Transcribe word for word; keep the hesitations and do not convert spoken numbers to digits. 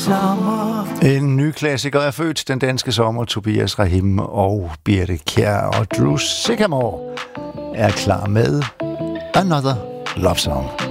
sommer. En ny klassiker er født den danske sommer. Tobias Rahim og Birthe Kjær og Drew Sycamore er klar med Another Love Song.